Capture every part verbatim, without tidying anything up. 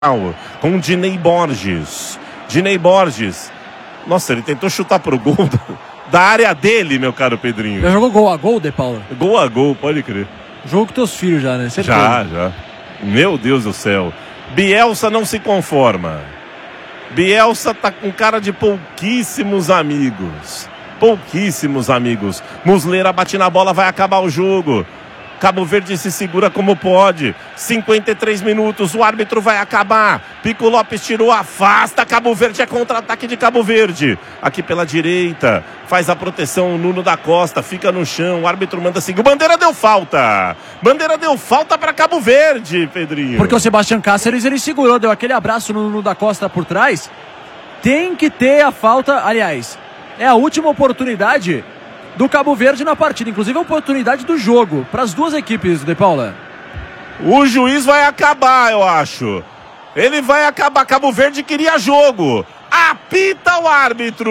com o Dinei Borges. Dinei Borges. Nossa, ele tentou chutar pro gol da área dele, meu caro Pedrinho. Já jogou gol a gol, De Paula? Gol a gol, pode crer. Jogo com teus filhos já, né? Certeza. Já, já. Meu Deus do céu. Bielsa não se conforma. Bielsa tá com cara de pouquíssimos amigos. Pouquíssimos amigos. Muslera bate na bola, vai acabar o jogo. Cabo Verde se segura como pode. cinquenta e três minutos, o árbitro vai acabar. Pico Lopes tirou, afasta. Cabo Verde é contra-ataque de Cabo Verde. Aqui pela direita, faz a proteção o Nuno da Costa, fica no chão. O árbitro manda seguir. Bandeira deu falta. Bandeira deu falta para Cabo Verde, Pedrinho. Porque o Sebastião Cáceres, ele segurou, deu aquele abraço no Nuno da Costa por trás. Tem que ter a falta, aliás, é a última oportunidade do Cabo Verde na partida, inclusive a oportunidade do jogo para as duas equipes, De Paula. O juiz vai acabar, eu acho. Ele vai acabar. Cabo Verde queria jogo. Apita o árbitro.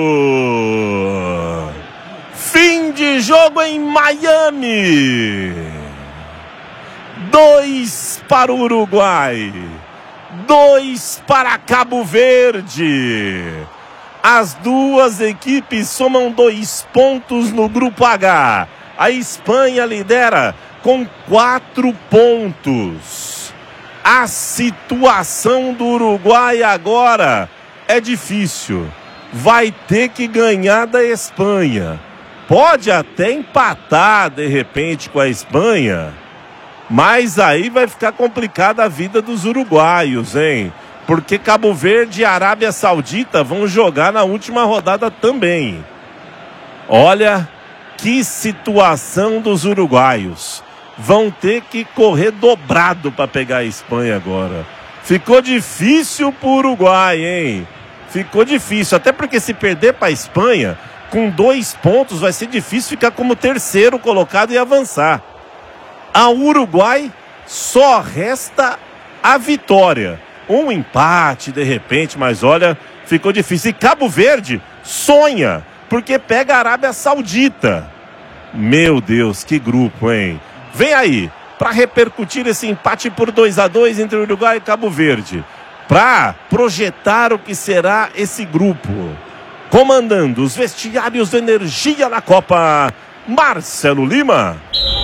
Fim de jogo em Miami. Dois para o Uruguai. Dois para Cabo Verde. As duas equipes somam dois pontos no Grupo H. A Espanha lidera com quatro pontos. A situação do Uruguai agora é difícil. Vai ter que ganhar da Espanha. Pode até empatar de repente com a Espanha, mas aí vai ficar complicada a vida dos uruguaios, hein? Porque Cabo Verde e Arábia Saudita vão jogar na última rodada também. Olha que situação dos uruguaios. Vão ter que correr dobrado para pegar a Espanha agora. Ficou difícil para o Uruguai, hein? Ficou difícil, até porque se perder para a Espanha, com dois pontos vai ser difícil ficar como terceiro colocado e avançar. Ao Uruguai só resta a vitória. Um empate de repente, mas olha, ficou difícil. E Cabo Verde sonha, porque pega a Arábia Saudita. Meu Deus, que grupo, hein? Vem aí, para repercutir esse empate por dois a dois entre Uruguai e Cabo Verde. Para projetar o que será esse grupo. Comandando os vestiários de Energia na Copa, Marcelo Lima.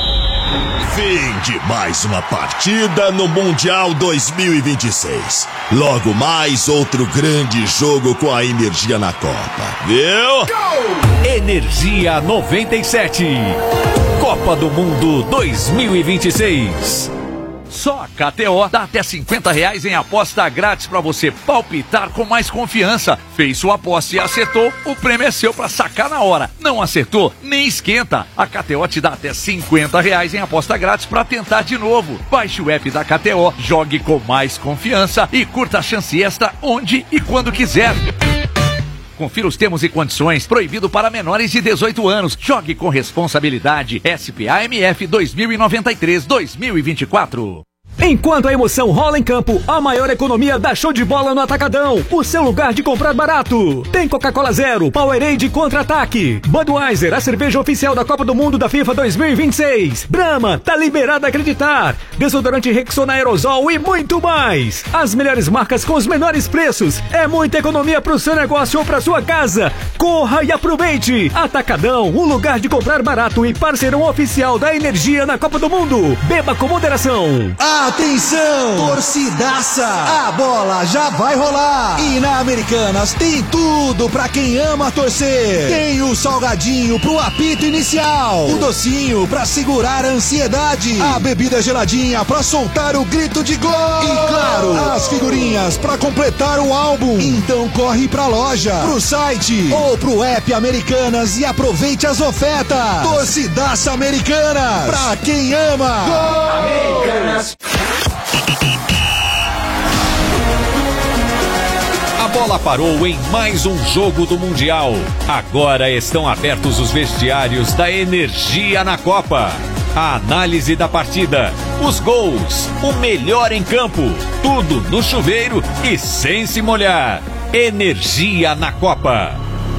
Fim de mais uma partida no Mundial dois mil e vinte e seis. Logo mais outro grande jogo com a Energia na Copa. Viu? Go! Energia noventa e sete. Copa do Mundo dois mil e vinte e seis. Só a K T O dá até cinquenta reais em aposta grátis para você palpitar com mais confiança. Fez sua aposta e acertou, o prêmio é seu para sacar na hora. Não acertou? Nem esquenta. A K T O te dá até cinquenta reais em aposta grátis para tentar de novo. Baixe o app da K T O, jogue com mais confiança e curta a chance extra onde e quando quiser. Confira os termos e condições. Proibido para menores de dezoito anos. Jogue com responsabilidade. S P A M F dois mil e noventa e três dois mil e vinte e quatro. Enquanto a emoção rola em campo, a maior economia dá show de bola no Atacadão. O seu lugar de comprar barato. Tem Coca-Cola Zero, Powerade Contra-Ataque, Budweiser, a cerveja oficial da Copa do Mundo da FIFA dois mil e vinte e seis. Brahma, tá liberado a acreditar. Desodorante Rexona Aerosol e muito mais. As melhores marcas com os menores preços. É muita economia pro seu negócio ou pra sua casa. Corra e aproveite. Atacadão, um lugar de comprar barato e parceirão oficial da Energia na Copa do Mundo. Beba com moderação. Atenção, torcidaça, a bola já vai rolar e na Americanas tem tudo pra quem ama torcer. Tem o salgadinho pro apito inicial, o docinho pra segurar a ansiedade, a bebida geladinha pra soltar o grito de gol e claro, as figurinhas pra completar o álbum. Então corre pra loja, pro site ou pro app Americanas e aproveite as ofertas. Torcidaça Americanas, pra quem ama. Gol! Americanas. A bola parou em mais um jogo do Mundial. Agora estão abertos os vestiários da Energia na Copa. A análise da partida, os gols, o melhor em campo, tudo no chuveiro e sem se molhar. Energia na Copa.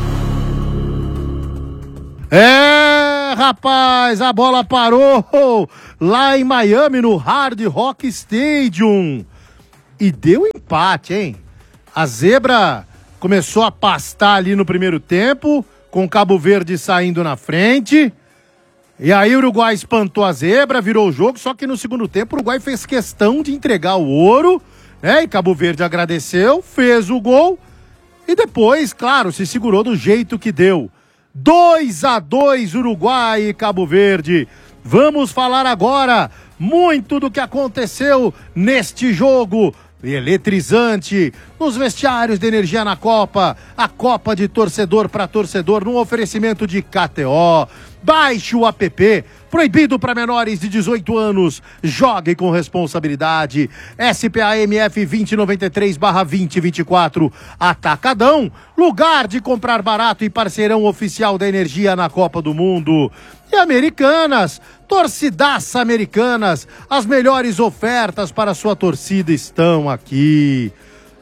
É, rapaz, a bola parou lá em Miami, no Hard Rock Stadium. E deu empate, hein? A zebra começou a pastar ali no primeiro tempo, com Cabo Verde saindo na frente. E aí o Uruguai espantou a zebra, virou o jogo, só que no segundo tempo o Uruguai fez questão de entregar o ouro, né? E Cabo Verde agradeceu, fez o gol e depois, claro, se segurou do jeito que deu. dois a dois Uruguai e Cabo Verde. Vamos falar agora muito do que aconteceu neste jogo eletrizante, nos vestiários de Energia na Copa, a Copa de torcedor para torcedor, num oferecimento de K T O. Baixe o app, proibido para menores de dezoito anos, jogue com responsabilidade. S P A M F vinte noventa e três barra vinte vinte e quatro, Atacadão, lugar de comprar barato e parceirão oficial da Energia na Copa do Mundo. E Americanas, torcidaça Americanas, as melhores ofertas para a sua torcida estão aqui.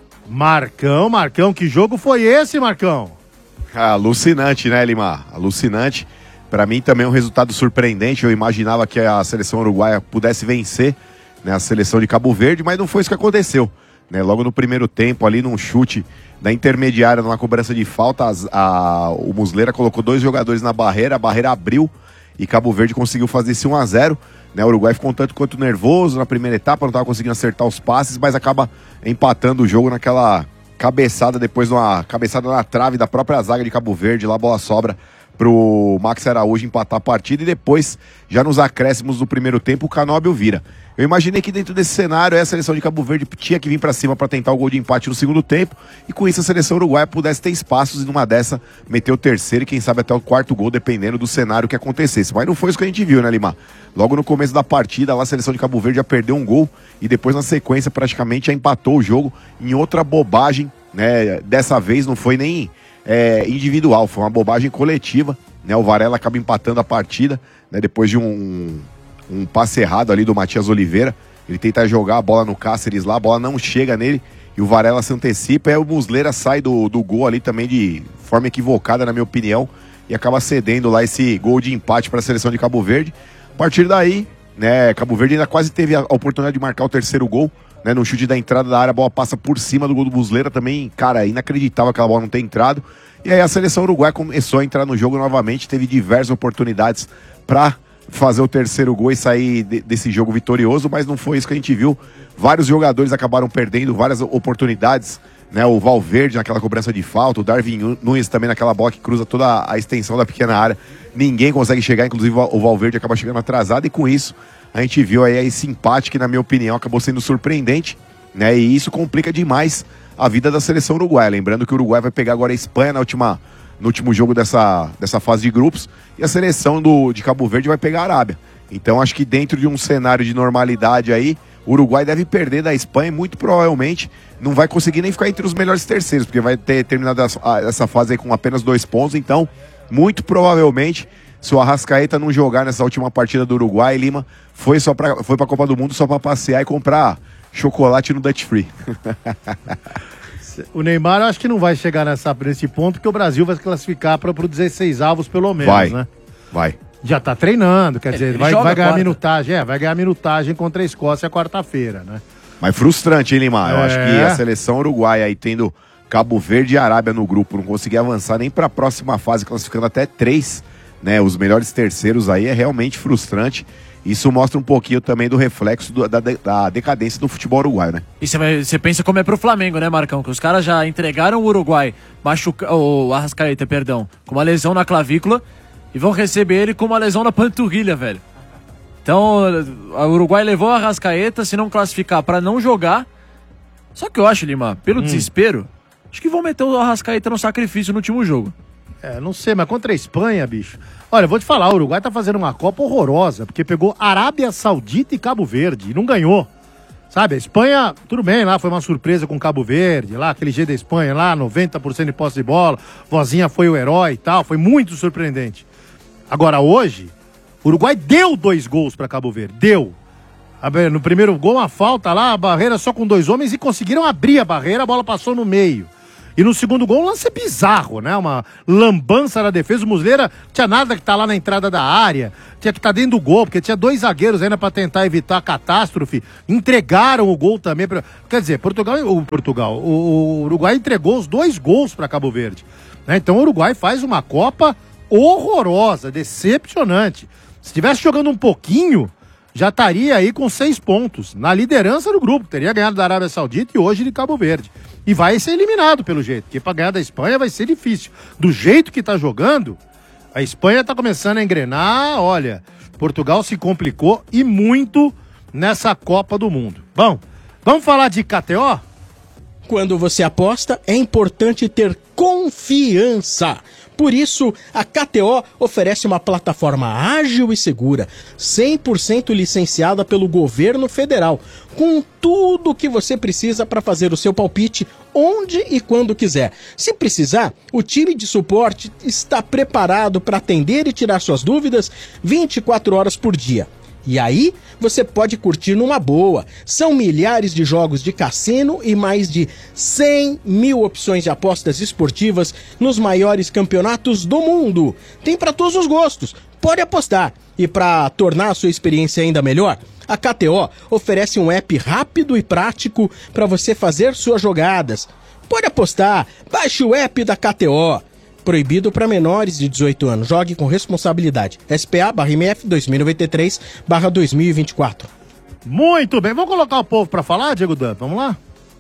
Marcão, Marcão, que jogo foi esse, Marcão? Alucinante, né, Lima? Alucinante. Para mim também um resultado surpreendente. Eu imaginava que a seleção uruguaia pudesse vencer, né, a seleção de Cabo Verde, mas não foi isso que aconteceu, né? Logo no primeiro tempo, ali num chute da intermediária, numa cobrança de falta, as, a, o Muslera colocou dois jogadores na barreira, a barreira abriu e Cabo Verde conseguiu fazer esse um a zero. Né? O Uruguai ficou um tanto quanto nervoso na primeira etapa, não estava conseguindo acertar os passes, mas acaba empatando o jogo naquela cabeçada, depois de uma cabeçada na trave da própria zaga de Cabo Verde, lá a bola sobra pro Max Araújo empatar a partida e depois, já nos acréscimos do primeiro tempo, o Canóbio vira. Eu imaginei que dentro desse cenário a seleção de Cabo Verde tinha que vir para cima para tentar o gol de empate no segundo tempo e com isso a seleção uruguaia pudesse ter espaços e numa dessa meter o terceiro e quem sabe até o quarto gol, dependendo do cenário que acontecesse. Mas não foi isso que a gente viu, né, Lima? Logo no começo da partida, lá a seleção de Cabo Verde já perdeu um gol e depois na sequência praticamente já empatou o jogo em outra bobagem, né? Dessa vez não foi nem é, individual, foi uma bobagem coletiva, né? O Varela acaba empatando a partida, né? Depois de um, um passe errado ali do Matias Oliveira. Ele tenta jogar a bola no Cáceres lá, a bola não chega nele e o Varela se antecipa. E aí o Muslera sai do, do gol ali também de forma equivocada, na minha opinião, e acaba cedendo lá esse gol de empate para a seleção de Cabo Verde. A partir daí, né, Cabo Verde ainda quase teve a oportunidade de marcar o terceiro gol, né, no chute da entrada da área, a bola passa por cima do gol do Muslera também, cara, inacreditável aquela bola não ter entrado. E aí a seleção uruguaia começou a entrar no jogo novamente, teve diversas oportunidades para fazer o terceiro gol e sair de, desse jogo vitorioso, mas não foi isso que a gente viu. Vários jogadores acabaram perdendo várias oportunidades, né? O Valverde naquela cobrança de falta, o Darwin Nunes também naquela bola que cruza toda a extensão da pequena área. Ninguém consegue chegar, inclusive o Valverde acaba chegando atrasado e com isso a gente viu aí esse empate que, na minha opinião, acabou sendo surpreendente, né? E isso complica demais a vida da seleção uruguaia. Lembrando que o Uruguai vai pegar agora a Espanha na última, no último jogo dessa, dessa fase de grupos e a seleção do, de Cabo Verde vai pegar a Arábia. Então acho que dentro de um cenário de normalidade aí, o Uruguai deve perder da Espanha e muito provavelmente não vai conseguir nem ficar entre os melhores terceiros, porque vai ter terminado essa fase aí com apenas dois pontos. Então, muito provavelmente, se o Arrascaeta não jogar nessa última partida do Uruguai, Lima, foi só pra, foi pra Copa do Mundo só pra passear e comprar chocolate no Dutch Free. O Neymar eu acho que não vai chegar nessa, nesse ponto, porque o Brasil vai se classificar para o dezesseis avos pelo menos, vai, né? Vai. Já tá treinando, quer dizer, ele vai, vai ganhar quarta. minutagem, é, vai ganhar minutagem contra a Escócia quarta-feira, né? Mas frustrante, hein, Lima? Eu É. acho que a seleção uruguaia aí tendo Cabo Verde e Arábia no grupo, não conseguir avançar nem para a próxima fase, classificando até três, né? Os melhores terceiros aí é realmente frustrante. Isso mostra um pouquinho também do reflexo do, da, da decadência do futebol uruguaio, né? E você pensa como é pro Flamengo, né, Marcão? Que os caras já entregaram o Uruguai, machuca, o Arrascaeta, perdão, com uma lesão na clavícula e vão receber ele com uma lesão na panturrilha, velho. Então, o Uruguai levou o Arrascaeta, se não classificar pra não jogar. Só que eu acho, Lima, pelo hum. desespero, acho que vão meter o Arrascaeta no sacrifício no último jogo. É, não sei, mas contra a Espanha, bicho. Olha, eu vou te falar, o Uruguai tá fazendo uma Copa horrorosa, porque pegou Arábia Saudita e Cabo Verde e não ganhou. Sabe, a Espanha, tudo bem, lá foi uma surpresa com Cabo Verde, lá aquele jeito da Espanha, lá noventa por cento de posse de bola, Vozinha foi o herói e tal, foi muito surpreendente. Agora hoje, o Uruguai deu dois gols para Cabo Verde, deu. No primeiro gol, uma falta lá, a barreira só com dois homens e conseguiram abrir a barreira, a bola passou no meio. E no segundo gol, um lance bizarro, né? Uma lambança na defesa. O Muslera não tinha nada que tá lá na entrada da área. Tinha que estar tá dentro do gol, porque tinha dois zagueiros ainda para tentar evitar a catástrofe. Entregaram o gol também. Pra... Quer dizer, Portugal, o Portugal, o Uruguai entregou os dois gols para Cabo Verde. Né? Então o Uruguai faz uma Copa horrorosa, decepcionante. Se estivesse jogando um pouquinho, já estaria aí com seis pontos, na liderança do grupo. Teria ganhado da Arábia Saudita e hoje de Cabo Verde. E vai ser eliminado pelo jeito, porque para ganhar da Espanha vai ser difícil. Do jeito que tá jogando, a Espanha tá começando a engrenar. Olha, Portugal se complicou e muito nessa Copa do Mundo. Bom, vamos falar de K T O? Quando você aposta, é importante ter confiança. Por isso, a K T O oferece uma plataforma ágil e segura, cem por cento licenciada pelo governo federal, com tudo o que você precisa para fazer o seu palpite onde e quando quiser. Se precisar, o time de suporte está preparado para atender e tirar suas dúvidas vinte e quatro horas por dia. E aí, você pode curtir numa boa. São milhares de jogos de cassino e mais de cem mil opções de apostas esportivas nos maiores campeonatos do mundo. Tem para todos os gostos. Pode apostar. E para tornar a sua experiência ainda melhor, a K T O oferece um app rápido e prático para você fazer suas jogadas. Pode apostar. Baixe o app da K T O. Proibido para menores de dezoito anos. Jogue com responsabilidade. S P A barra M F dois mil e noventa e três barra dois mil e vinte e quatro. Muito bem. Vamos colocar o povo para falar, Diego Dan? Vamos lá?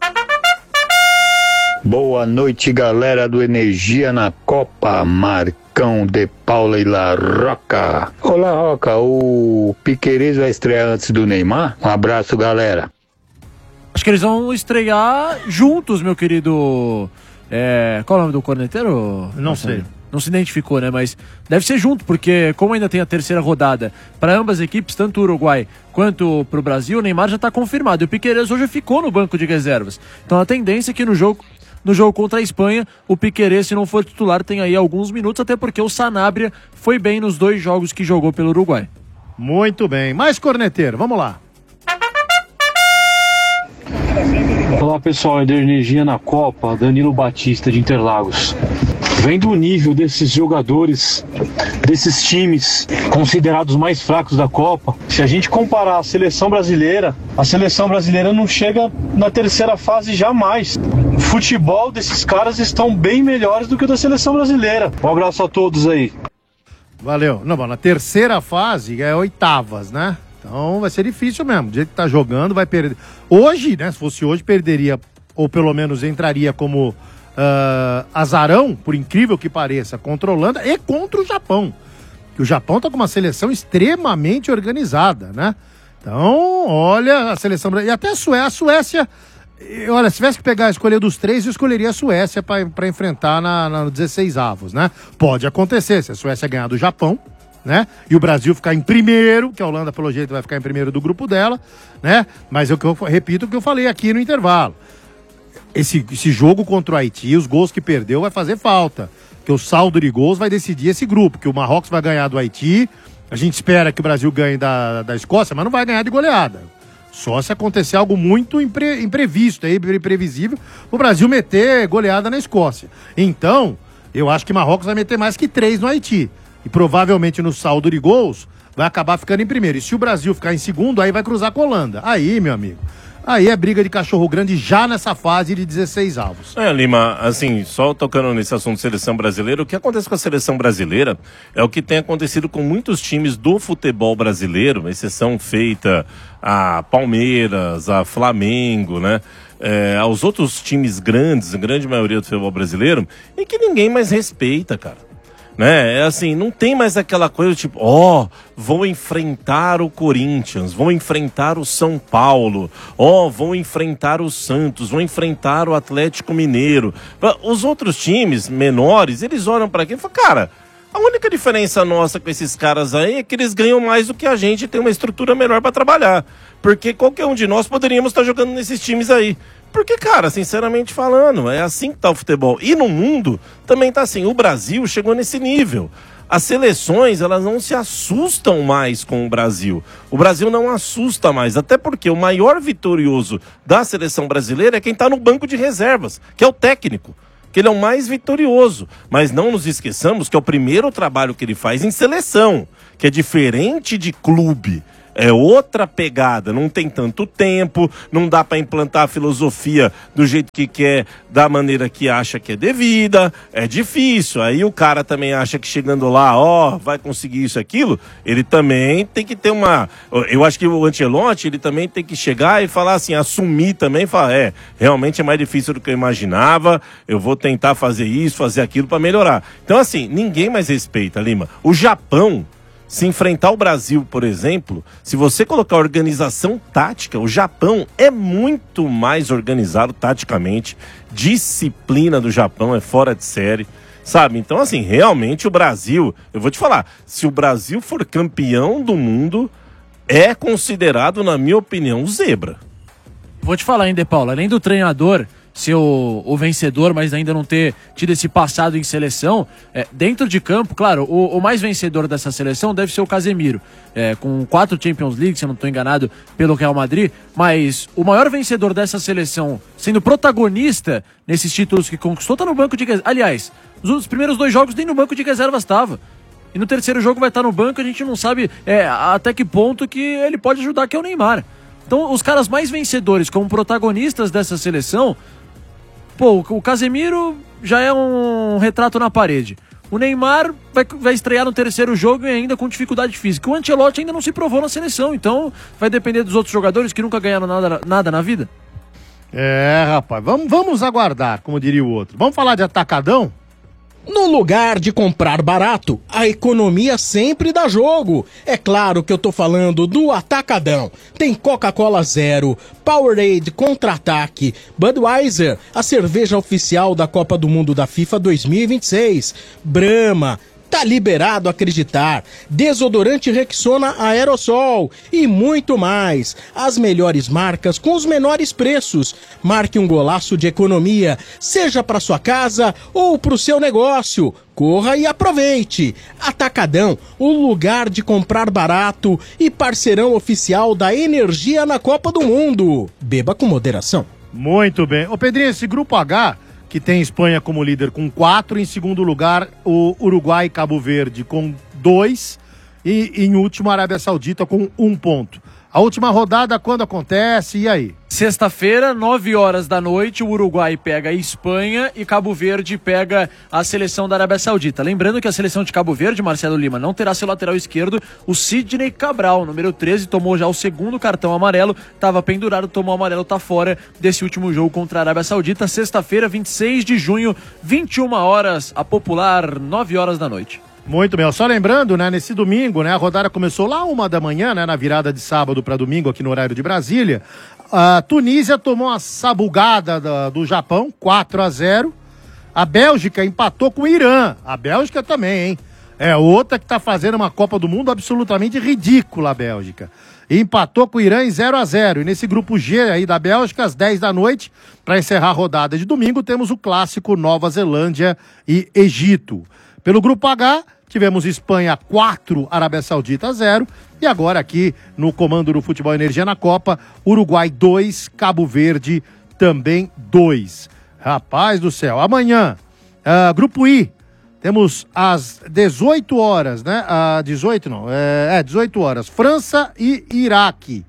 Boa noite, galera do Energia na Copa. Marcão de Paula e La Roca. Olá, Roca. O Piquerez vai estrear antes do Neymar? Um abraço, galera. Acho que eles vão estrear juntos, meu querido... É, qual é o nome do corneteiro? Não sei. Não se identificou, né? Mas deve ser junto, porque como ainda tem a terceira rodada para ambas as equipes, tanto o Uruguai quanto para o Brasil, o Neymar já está confirmado. E o Piquerez hoje ficou no banco de reservas. Então a tendência é que no jogo, no jogo contra a Espanha, o Piquerez, se não for titular, tem aí alguns minutos, até porque o Sanabria foi bem nos dois jogos que jogou pelo Uruguai. Muito bem. Mais corneteiro, vamos lá. Olá pessoal, é da Energia na Copa, Danilo Batista de Interlagos. Vendo o nível desses jogadores, desses times considerados mais fracos da Copa, se a gente comparar a seleção brasileira, a seleção brasileira não chega na terceira fase jamais. O futebol desses caras estão bem melhores do que o da seleção brasileira. Um abraço a todos aí. Valeu. Não, na terceira fase é oitavas, né? Então vai ser difícil mesmo. Do jeito que tá jogando, vai perder. Hoje, né? Se fosse hoje, perderia, ou pelo menos entraria como uh, azarão, por incrível que pareça, contra a Holanda e contra o Japão. Que o Japão tá com uma seleção extremamente organizada, né? Então, olha, a seleção. E até a Suécia. A Suécia, olha, se tivesse que pegar a escolha dos três, eu escolheria a Suécia para enfrentar na, na dezesseis avos, né? Pode acontecer, se a Suécia ganhar do Japão, né? E o Brasil ficar em primeiro, que a Holanda, pelo jeito, vai ficar em primeiro do grupo dela, né? Mas eu, eu repito o que eu falei aqui no intervalo. Esse, esse jogo contra o Haiti, os gols que perdeu vai fazer falta. Porque o saldo de gols vai decidir esse grupo, que o Marrocos vai ganhar do Haiti, a gente espera que o Brasil ganhe da, da Escócia, mas não vai ganhar de goleada. Só se acontecer algo muito impre, imprevisto, aí, imprevisível, o Brasil meter goleada na Escócia. Então, eu acho que Marrocos vai meter mais que três no Haiti. E provavelmente no saldo de gols vai acabar ficando em primeiro. E se o Brasil ficar em segundo, aí vai cruzar com a Holanda. Aí, meu amigo, aí é briga de cachorro grande já nessa fase de dezesseis avos. É, Lima, assim, só tocando nesse assunto de seleção brasileira, o que acontece com a seleção brasileira é o que tem acontecido com muitos times do futebol brasileiro, exceção feita a Palmeiras, a Flamengo, né? É, aos outros times grandes, a grande maioria do futebol brasileiro, e que ninguém mais respeita, cara. Né? É assim, não tem mais aquela coisa tipo, ó, oh, vão enfrentar o Corinthians, vão enfrentar o São Paulo, ó, oh, vão enfrentar o Santos, vão enfrentar o Atlético Mineiro. Os outros times menores, eles olham para aqui e falam, cara, a única diferença nossa com esses caras aí é que eles ganham mais do que a gente e tem uma estrutura melhor para trabalhar. Porque qualquer um de nós poderíamos estar jogando nesses times aí. Porque, cara, sinceramente falando, é assim que tá o futebol. E no mundo também tá assim. O Brasil chegou nesse nível. As seleções, elas não se assustam mais com o Brasil. O Brasil não assusta mais. Até porque o maior vitorioso da seleção brasileira é quem tá no banco de reservas, que é o técnico. que ele é o mais vitorioso. Mas não nos esqueçamos que é o primeiro trabalho que ele faz em seleção, que é diferente de clube. É outra pegada, não tem tanto tempo, não dá para implantar a filosofia do jeito que quer, da maneira que acha que é devida, é difícil. Aí o cara também acha que chegando lá, ó, vai conseguir isso, aquilo, ele também tem que ter uma... Eu acho que o Ancelotti, ele também tem que chegar e falar assim, assumir também, falar, é, realmente é mais difícil do que eu imaginava, eu vou tentar fazer isso, fazer aquilo para melhorar. Então assim, ninguém mais respeita, Lima. O Japão, se enfrentar o Brasil, por exemplo, se você colocar organização tática, o Japão é muito mais organizado taticamente, disciplina do Japão é fora de série, sabe? Então, assim, realmente o Brasil, eu vou te falar, se o Brasil for campeão do mundo, é considerado, na minha opinião, zebra. Vou te falar, hein, De Paula, além do treinador ser o, o vencedor, mas ainda não ter tido esse passado em seleção, é, dentro de campo, claro, o, o mais vencedor dessa seleção deve ser o Casemiro, é, com quatro Champions League, se eu não estou enganado, pelo Real Madrid, mas o maior vencedor dessa seleção, sendo protagonista nesses títulos que conquistou, tá no banco de reservas. Aliás, os primeiros dois jogos nem no banco de reservas estava. E no terceiro jogo vai estar no banco, a gente não sabe é, até que ponto que ele pode ajudar, que é o Neymar. Então, os caras mais vencedores como protagonistas dessa seleção, pô, o Casemiro já é um retrato na parede. O Neymar vai, vai estrear no terceiro jogo e ainda com dificuldade física. O Ancelotti ainda não se provou na seleção, então vai depender dos outros jogadores que nunca ganharam nada, nada na vida. É, rapaz, vamos, vamos aguardar, como diria o outro. Vamos falar de atacadão? No lugar de comprar barato, a economia sempre dá jogo. É claro que eu tô falando do Atacadão. Tem Coca-Cola Zero, Powerade Contra-Ataque, Budweiser, a cerveja oficial da Copa do Mundo da FIFA dois mil e vinte e seis, Brahma, tá liberado acreditar, desodorante Rexona Aerosol e muito mais. As melhores marcas com os menores preços. Marque um golaço de economia, seja para sua casa ou para o seu negócio. Corra e aproveite. Atacadão, o lugar de comprar barato e parceirão oficial da energia na Copa do Mundo. Beba com moderação. Muito bem. Ô Pedrinho, esse grupo H, que tem Espanha como líder com quatro, em segundo lugar o Uruguai e Cabo Verde com dois e em último a Arábia Saudita com um ponto. A última rodada quando acontece, e aí? Sexta-feira, nove horas da noite, o Uruguai pega a Espanha e Cabo Verde pega a seleção da Arábia Saudita. Lembrando que a seleção de Cabo Verde, Marcelo Lima, não terá seu lateral esquerdo, o Sidney Cabral, número treze, tomou já o segundo cartão amarelo, estava pendurado, tomou o amarelo, tá fora desse último jogo contra a Arábia Saudita. Sexta-feira, vinte e seis de junho, vinte e uma horas, a popular nove horas da noite. Muito bem, só lembrando, né, nesse domingo, né, a rodada começou lá uma da manhã, né, na virada de sábado para domingo aqui no horário de Brasília. A Tunísia tomou uma sabugada da, do Japão, quatro a zero. A Bélgica empatou com o Irã. A Bélgica também, hein? É outra que tá fazendo uma Copa do Mundo absolutamente ridícula, a Bélgica. E empatou com o Irã em zero a zero. E nesse grupo G aí da Bélgica, às dez da noite, para encerrar a rodada de domingo, temos o clássico Nova Zelândia e Egito. Pelo grupo H, tivemos Espanha quatro, Arábia Saudita zero. E agora aqui no comando do Futebol Energia na Copa, Uruguai dois, Cabo Verde também dois. Rapaz do céu, amanhã, uh, grupo I, temos às dezoito horas, né? Uh, dezoito não, é, é dezoito horas, França e Iraque.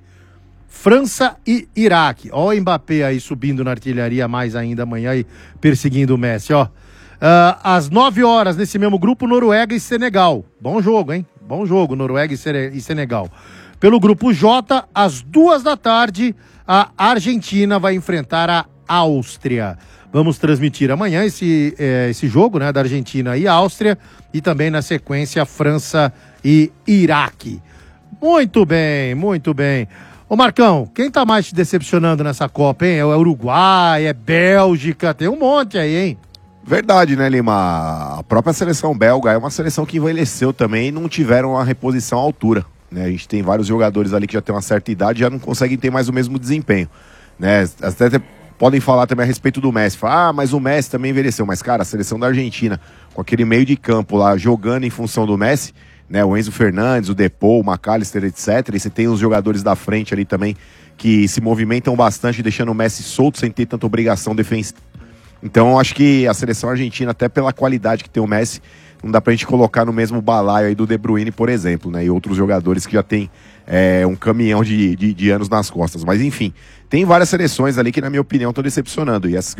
França e Iraque. Ó o Mbappé aí subindo na artilharia mais ainda amanhã e perseguindo o Messi, ó. Uh, às nove horas, nesse mesmo grupo, Noruega e Senegal. Bom jogo, hein? Bom jogo, Noruega e Senegal. Pelo grupo J, às duas da tarde, a Argentina vai enfrentar a Áustria. Vamos transmitir amanhã esse, eh, esse jogo, né, da Argentina e Áustria, e também na sequência França e Iraque. Muito bem, muito bem. Ô Marcão, quem tá mais te decepcionando nessa Copa, hein? É o Uruguai, é Bélgica, tem um monte aí, hein? Verdade, né, Lima? A própria seleção belga é uma seleção que envelheceu também e não tiveram a reposição à altura, né? A gente tem vários jogadores ali que já têm uma certa idade e já não conseguem ter mais o mesmo desempenho, né? Até podem falar também a respeito do Messi. Falar, ah, mas o Messi também envelheceu. Mas, cara, a seleção da Argentina, com aquele meio de campo lá, jogando em função do Messi, né? O Enzo Fernandes, o Depou, o McAllister, etcétera. E você tem os jogadores da frente ali também que se movimentam bastante, deixando o Messi solto, sem ter tanta obrigação defensiva. Então, acho que a seleção argentina, até pela qualidade que tem o Messi, não dá pra gente colocar no mesmo balaio aí do De Bruyne, por exemplo, né? E outros jogadores que já tem é, um caminhão de, de, de anos nas costas. Mas, enfim, tem várias seleções ali que, na minha opinião, estão decepcionando. E essas